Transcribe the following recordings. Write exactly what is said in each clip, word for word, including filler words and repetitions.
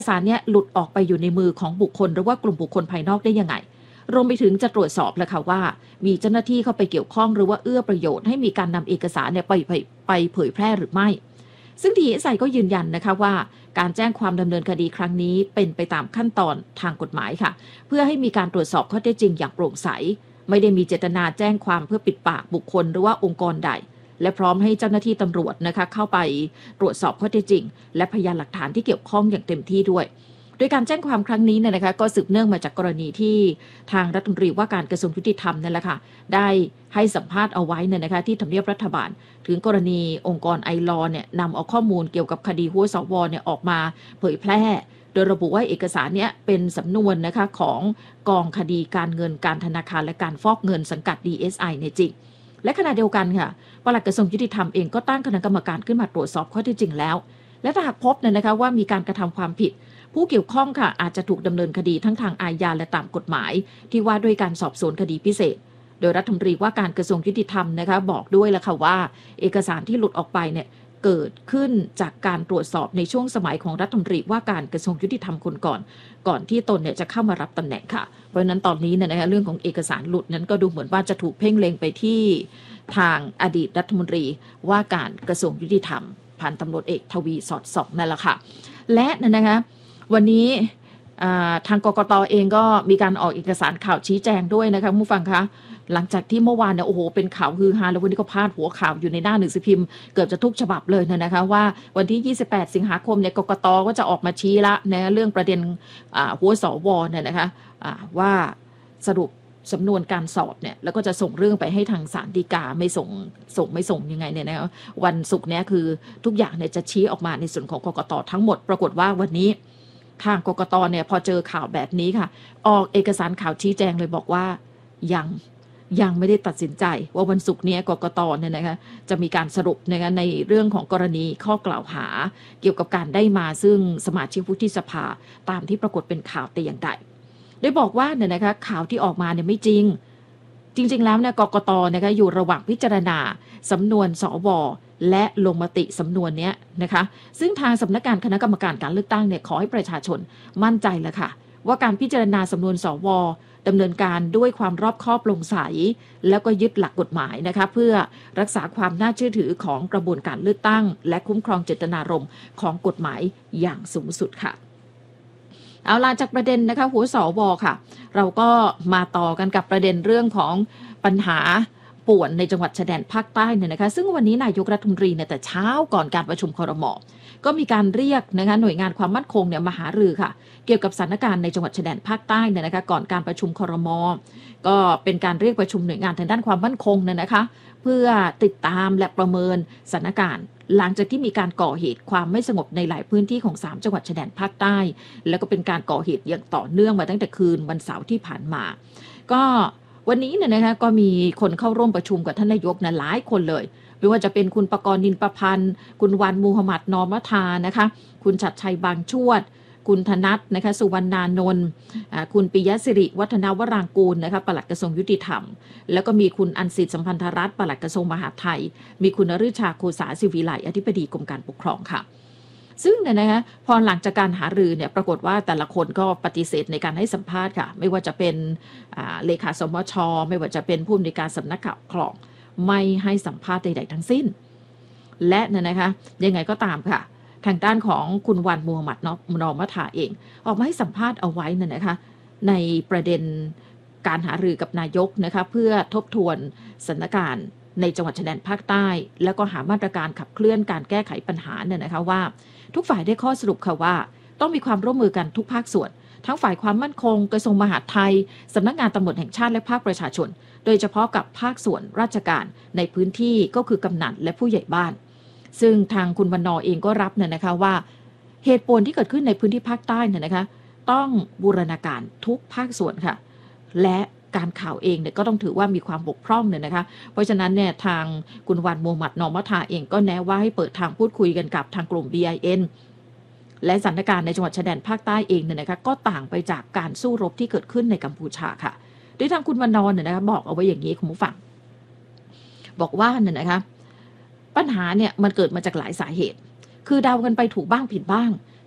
สารเนี่ยหลุดออกไปอยู่ในมือของบุคคลหรือว่ากลุ่มบุคคลภายนอกได้ยังไงรวมไปถึงจะตรวจสอบแล้วค่ะว่ามีเจ้าหน้าที่เข้าไปเกี่ยวข้องหรือว่าเอื้อประโยชน์ให้มีการนำเอกสารเนี่ยไปไปไปเผยแพร่หรือไม่ซึ่ง ดี เอส ไอ ก็ยืนยันนะคะว่าการแจ้งความดำเนินคดีครั้งนี้เป็นไปตามขั้นตอนทางกฎหมายค่ะเพื่อให้มีการตรวจสอบข้อเท็จจริงอย่างโปร่งใสไม่ได้มีเจตนาแจ้งความเพื่อปิดปากบุคคลหรือว่าองค์กรใดและพร้อมให้เจ้าหน้าที่ตำรวจนะคะเข้าไปตรวจสอบข้อเท็จจริงและพยานหลักฐานที่เกี่ยวข้องอย่างเต็มที่ด้วยโดยการแจ้งความครั้งนี้เนี่ยนะคะก็สืบเนื่องมาจากกรณีที่ทางรัฐมนตรีว่าการกระทรวงยุติธรรมนั่นแหละค่ะได้ให้สัมภาษณ์เอาไว้เนี่ยนะคะที่ทำเนียบรัฐบาลถึงกรณีองค์กรไอลอเนี่ยนำเอาข้อมูลเกี่ยวกับคดีหัวสวเนี่ยออกมาเผยแพร่โดยระบุว่าเอกสารเนี้ยเป็นสำนวนนะคะของกองคดีการเงินการธนาคารและการฟอกเงินสังกัด ดี เอส ไอ ในจริงและขณะเดียวกันค่ะปลัดกระทรวงยุติธรรมเองก็ตั้งคณะกรรมการขึ้นมาตรวจสอบข้อเท็จจริงแล้วและถ้าหากพบเนี่ยนะคะว่ามีการกระทำความผิดผู้เกี่ยวข้องค่ะอาจจะถูกดำเนินคดีทั้งทางอาญาและตามกฎหมายที่ว่าด้วยการสอบสวนคดีพิเศษโดยรัฐมนตรีว่าการกระทรวงยุติธรรมนะคะบอกด้วยแล้วค่ะว่าเอกสารที่หลุดออกไปเนี่ยเกิดขึ้นจากการตรวจสอบในช่วงสมัยของรัฐมนตรีว่าการกระทรวงยุติธรรมคนก่อนก่อนที่ตนเนี่ยจะเข้ามารับตำแหน่งค่ะเพราะฉะนั้นตอนนี้เนี่ยนะคะเรื่องของเอกสารหลุดนั้นก็ดูเหมือนว่าจะถูกเพ่งเล็งไปที่ทางอดีตรัฐมนตรีว่าการกระทรวงยุติธรรมพันตำรวจเอกทวีสอดส่องนั่นแหละค่ะและนะคะวันนี้ทางกกต.เองก็มีการออกเอกสารข่าวชี้แจงด้วยนะคะผู้ฟังคะหลังจากที่เมื่อวานเนี่ยโอ้โหเป็นข่าวฮือฮาแล้ววันนี้ก็พาดหัวข่าวอยู่ในหน้าหนึ่งสือพิมพ์เกือบจะทุกฉบับเลยนะคะว่าวันที่ยี่สิบแปดสิงหาคมเนี่ยกกต.ก็จะออกมาชี้ละนะเรื่องประเด็นหัวสวเนี่ยนะคะว่าสรุปสำนวนการสอบเนี่ยแล้วก็จะส่งเรื่องไปให้ทางศาลฎีกาไม่ส่งส่งไม่ส่งยังไงเนี่ยนะวันศุกร์เนี่ยคือทุกอย่างเนี่ยจะชี้ออกมาในส่วนของกกต.ทั้งหมดปรากฏว่าวันนี้ทางกกต.เนี่ยพอเจอข่าวแบบนี้ค่ะออกเอกสารข่าวชี้แจงเลยบอกว่ายังยังไม่ได้ตัดสินใจว่าวันศุกร์นี้กกต.เนี่ยนะคะจะมีการสรุปนะคะในเรื่องของกรณีข้อกล่าวหาเกี่ยวกับการได้มาซึ่งสมาชิกวุฒิสภาตามที่ปรากฏเป็นข่าวแต่อย่างใดได้บอกว่าเนี่ยนะคะข่าวที่ออกมาเนี่ยไม่จริงจริงๆแล้วเนี่ยกกต.นะคะอยู่ระหว่างพิจารณาสำนวนสว.และลงมติสำนวนนี้นะคะซึ่งทางสำนักงานคณะกรรมการการเลือกตั้งเนี่ยขอให้ประชาชนมั่นใจแล้วค่ะว่าการพิจารณาสำนวนสว.ดำเนินการด้วยความรอบคอบโปร่งใสแล้วก็ยึดหลักกฎหมายนะคะเพื่อรักษาความน่าเชื่อถือของกระบวนการเลือกตั้งและคุ้มครองเจตนารมณ์ของกฎหมายอย่างสูงสุดค่ะเอาล่ะจากประเด็นนะคะหัวสว.ค่ะเราก็มาต่อกันกับประเด็นเรื่องของปัญหาป่วนในจังหวัดชายแดนภาคใต้เนี่ยนะคะซึ่งวันนี้นายกรัฐมนตรีเนี่ยแต่เช้าก่อนการประชุมครม.ก็มีการเรียกนะคะหน่วยงานความมั่นคงเนี่ยมาหารือค่ะเกี่ยวกับสถานการณ์ในจังหวัดชายแดนภาคใต้เนี่ยนะคะก่อนการประชุมครม.ก็เป็นการเรียกประชุมหน่วยงานทางด้านความมั่นคงเนี่ยนะคะเพื่อติดตามและประเมินสถานการณ์หลังจากที่มีการก่อเหตุความไม่สงบในหลายพื้นที่ของสามจังหวัดชายแดนภาคใต้แล้วก็เป็นการก่อเหตุอย่างต่อเนื่องมาตั้งแต่คืนวันเสาร์ที่ผ่านมาก็วันนี้เนี่ยนะคะก็มีคนเข้าร่วมประชุมกับท่านนายกนะหลายคนเลยไม่ว่าจะเป็นคุณปกรณ์นินประพันธ์คุณวันมูฮัมหมัดนอมทานะคะคุณชัดชัยบางชวดคุณธนัทนะคะสุวรรณานนท์คุณปิยะสิริวัฒนวรางกูลนะคะปลัดกระทรวงยุติธรรมแล้วก็มีคุณอันสิทธิ์สัมพันธรัตน์ปลัดกระทรวงมหาดไทยมีคุณนฤชาโคสาศิวิไลอธิบดีกรมการปกครองค่ะซึ่งเนี่ยนะคะพอหลังจากการหารือเนี่ยปรากฏว่าแต่ละคนก็ปฏิเสธในการให้สัมภาษณ์ค่ะไม่ว่าจะเป็นเลขาสมช.ไม่ว่าจะเป็นผู้อำนวยการสำนักข่าวกรองไม่ให้สัมภาษณ์ใดๆทั้งสิ้นและเนี่ยนะคะยังไงก็ตามค่ะทางด้านของคุณวันมูฮัมหมัดนอมทาเองออกมาให้สัมภาษณ์เอาไว้เนี่ยนะคะในประเด็นการหารือกับนายกนะคะเพื่อทบทวนสถานการณ์ในจังหวัดชายแดนภาคใต้แล้วก็หามาตรการขับเคลื่อนการแก้ไขปัญหาเนี่ยนะคะว่าทุกฝ่ายได้ข้อสรุปค่ะว่าต้องมีความร่วมมือกันทุกภาคส่วนทั้งฝ่ายความมั่นคงกระทรวงมหาดไทยสำนักงานตำรวจแห่งชาติและภาคประชาชนโดยเฉพาะกับภาคส่วนราชการในพื้นที่ก็คือกำนันและผู้ใหญ่บ้านซึ่งทางคุณวรรณเองก็รับเนี่ยนะคะว่าเหตุป่วนที่เกิดขึ้นในพื้นที่ภาคใต้เนี่ยนะคะต้องบูรณาการทุกภาคส่วนค่ะและการข่าวเองเนี่ยก็ต้องถือว่ามีความบกพร่องเนี่ยนะคะเพราะฉะนั้นเนี่ยทางคุณวันมูฮัมหมัดนอมทาเองก็แนะว่าให้เปิดทางพูดคุยกันกับทางกลุ่ม บี ไอ เอ็น และสถานการณ์ในจังหวัดชายแดนภาคใต้เองเนี่ยนะคะก็ต่างไปจากการสู้รบที่เกิดขึ้นในกัมพูชาค่ะโดยทางคุณวรรณเนี่ยนะคะบอกเอาไว้อย่างนี้คุณผู้ฟังบอกว่าเนี่ยนะคะปัญหาเนี่ยมันเกิดมาจากหลายสาเหตุคือเดากันไปถูกบ้างผิดบ้าง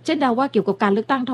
เช่นเดาว่าเกี่ยวกับการเลือกตั้งท